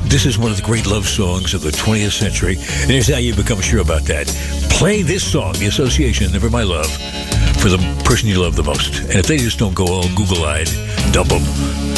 This is one of the great love songs of the 20th century, and here's how you become sure about that. Play this song, The Association, Never My Love, for the person you love the most. And if they just don't go all Google-eyed, dump them.